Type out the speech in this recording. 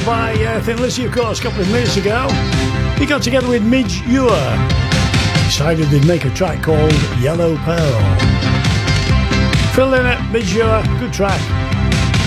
by Thin Lizzy, of course, a couple of minutes ago. He got together with Midge Ure. Decided they'd make a track called Yellow Pearl. Phil Lynott, Midge Ure, good track.